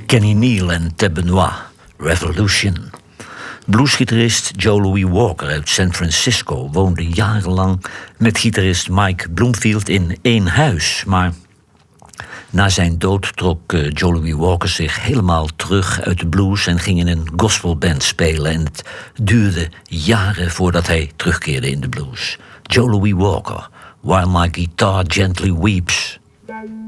Kenny Neal en Ted Benoit, Revolution. Bluesgitarist Joe Louis Walker uit San Francisco woonde jarenlang met gitarist Mike Bloomfield in één huis. Maar na zijn dood trok Joe Louis Walker zich helemaal terug uit de blues en ging in een gospelband spelen. En het duurde jaren voordat hij terugkeerde in de blues. Joe Louis Walker, While My Guitar Gently Weeps.